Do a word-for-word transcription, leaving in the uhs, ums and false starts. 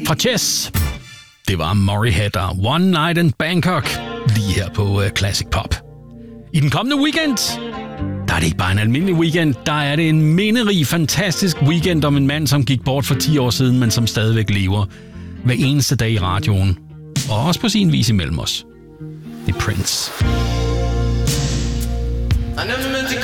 Fra Chess. Det var Murray Head og One Night in Bangkok, lige her på uh, Classic Pop. I den kommende weekend, der er det ikke bare en almindelig weekend, der er det en minderig, fantastisk weekend om en mand, som gik bort for ti år siden, men som stadigvæk lever hver eneste dag i radioen, og også på sin vis imellem os. Det er Prince. I never meant to